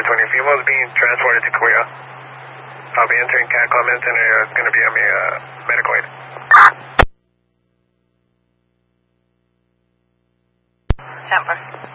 20. Female is being transported to Korea. I'll be entering CAT comments and it's going to be on my medical aid. Temper.